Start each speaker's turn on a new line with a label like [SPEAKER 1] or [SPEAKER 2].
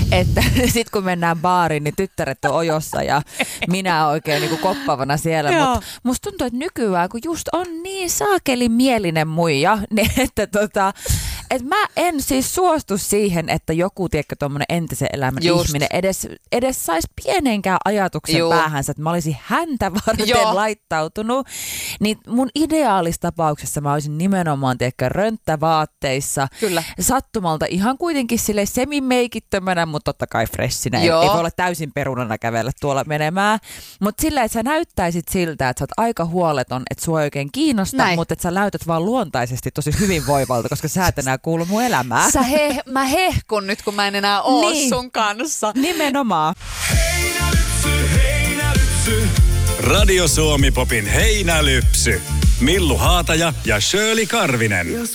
[SPEAKER 1] että sit kun mennään baariin, niin tyttäret on ojossa ja minä oikein niin kuin koppavana siellä. Mutta musta tuntuu, että nykyään, kun just on niin saakeli mielinen muija, niin että mä en siis suostu siihen, että joku, tiedätkö, tommonen entisen elämän ihminen edes saisi pienenkään ajatuksen päähänsä, että mä olisin häntä varten laittautunut. Niin mun ideaalistapauksessa mä olisin nimenomaan, tiedätkö, rönttävaatteissa.
[SPEAKER 2] Kyllä.
[SPEAKER 1] Sattumalta ihan kuitenkin sille semi-meikittömänä, mutta totta kai freshinä. Ei voi olla täysin perunana kävellä tuolla menemään. Mutta sillä, että sä näyttäisit siltä, että sä oot aika huoleton, että sua ei oikein kiinnosta, mutta että sä näytät vaan luontaisesti tosi hyvinvoivalta, koska sä et enää kuulu mun elämään.
[SPEAKER 2] Mä hehkun nyt, kun mä en enää oo sun kanssa.
[SPEAKER 1] Nimenomaan.
[SPEAKER 3] Heinälypsy. Radio Suomi Popin heinälypsy. Millu Haataja ja Shirley Karvinen.